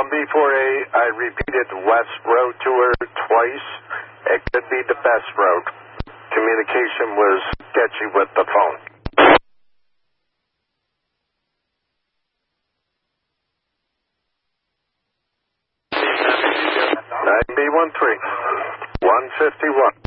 1B4A, I repeated West Road to her twice. It could be the best road. Communication was sketchy with the phone. 9B13, 151.